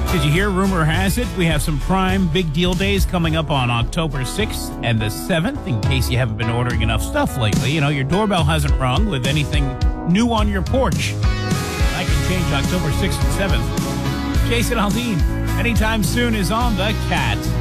Did you hear? Rumor has it we have some prime big deal days coming up on October 6th and the 7th, in case you haven't been ordering enough stuff lately. You know, your doorbell hasn't rung with anything new on your porch. That can change October 6th and 7th. Jason Aldean, anytime soon, is on the Cat.